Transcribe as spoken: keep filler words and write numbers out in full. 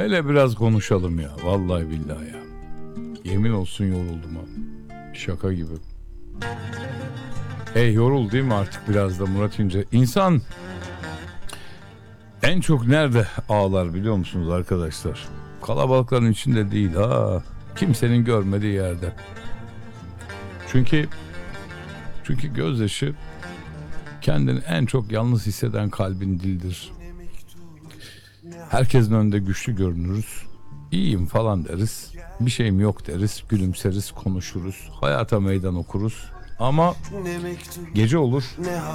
Hele biraz konuşalım ya. Vallahi billahi ya. Yemin olsun yoruldum ha. Şaka gibi. Hey yorul değil mi artık biraz da Murat İnce? İnsan en çok nerede ağlar biliyor musunuz arkadaşlar? Kalabalıkların içinde değil ha. Kimsenin görmediği yerde. Çünkü çünkü gözyaşı kendini en çok yalnız hisseden kalbin dilidir. Herkesin önünde güçlü görünürüz. İyiyim falan deriz. Bir şeyim yok deriz. Gülümseriz, konuşuruz. Hayata meydan okuruz. Ama gece olur.